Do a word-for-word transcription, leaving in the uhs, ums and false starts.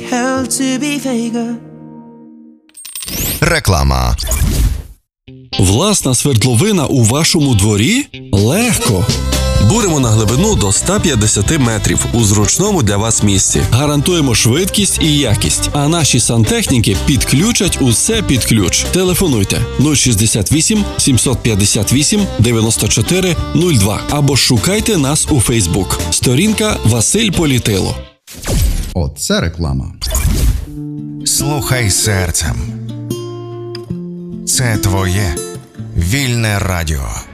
hell to be faker. Реклама. Власна свердловина у вашому дворі? Легко! Буримо на глибину до ста п'ятдесят метрів у зручному для вас місці. Гарантуємо швидкість і якість, а наші сантехніки підключать усе під ключ. Телефонуйте нуль шістдесят вісім сімсот п'ятдесят вісім дев'яносто чотири нуль два або шукайте нас у Фейсбук. Сторінка Василь Політило. Оце реклама. Слухай серцем. Це твоє вільне радіо.